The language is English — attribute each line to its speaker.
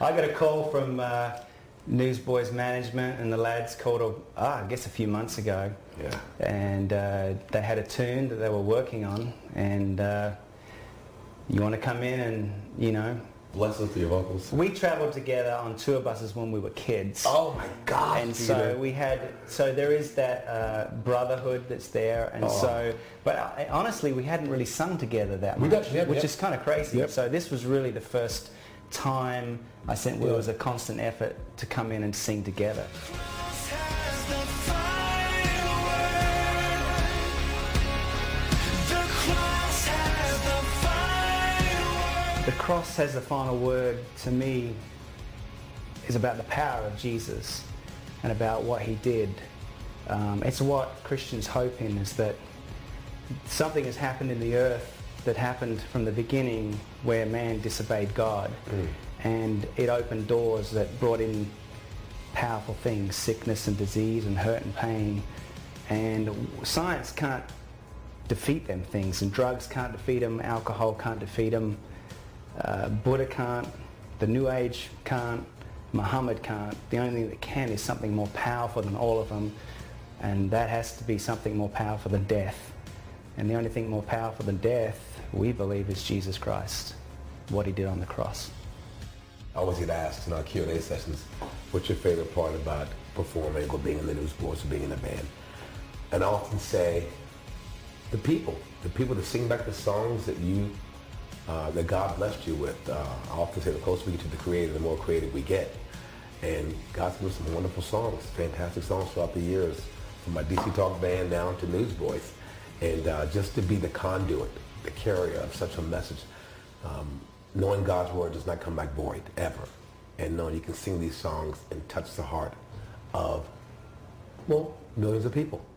Speaker 1: I got a call from Newsboys Management, and the lads called, I guess a few months ago.
Speaker 2: Yeah.
Speaker 1: And they had a tune that they were working on, and you want to come in and, you know.
Speaker 2: Bless us to your vocals.
Speaker 1: We travelled together on tour buses when we were kids.
Speaker 2: Oh my God!
Speaker 1: And so there is that brotherhood that's there, and but honestly, we hadn't really sung together that much, which is kind of crazy.
Speaker 2: Yep.
Speaker 1: So this was really the first time I think it was a constant effort to come in and sing together. The cross has the final word, to me, is about the power of Jesus and about what he did. It's what Christians hope in, is that something has happened in the earth that happened from the beginning where man disobeyed God. And it opened doors that brought in powerful things, sickness and disease and hurt and pain. And science can't defeat them things, and drugs can't defeat them, alcohol can't defeat them. Buddha can't, the New Age can't, Muhammad can't. The only thing that can is something more powerful than all of them, and that has to be something more powerful than death. And the only thing more powerful than death, we believe, is Jesus Christ, what he did on the cross.
Speaker 2: I always get asked in our Q&A sessions, what's your favorite part about performing or being in the Newsboys or being in a band? And I often say, the people that sing back the songs that that God blessed you with. I often say the closer we get to the Creator, the more creative we get. And God's given us some wonderful songs, fantastic songs throughout the years, from my DC Talk band down to Newsboys. And just to be the conduit, the carrier of such a message, knowing God's word does not come back void, ever. And knowing you can sing these songs and touch the heart of, millions of people.